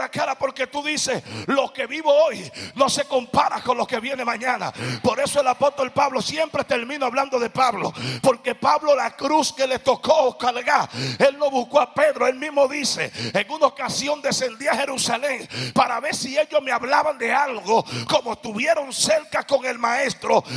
la cara porque tú dices: lo que vivo hoy no se compara con lo que viene mañana. Por eso el apóstol Pablo, siempre termino hablando de Pablo, porque Pablo, la cruz que le tocó cargar, él no buscó a Pedro. Él mismo dice: en una ocasión descendí a Jerusalén para ver si ellos me hablaban de algo. Como estuvieron cerca con el maestro,